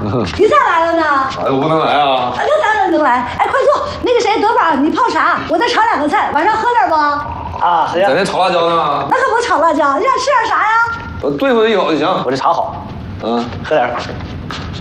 你咋来了呢？ 哎，我不能来啊！ 那当然能来。哎，快坐。那个谁，德宝，你泡茶，我再炒2个菜，晚上喝点不？ 啊，喝呀。 咱这炒辣椒呢？ 那可不炒辣椒，你想吃点啥呀？ 对付一口就行。 我这茶好。 嗯， 喝点。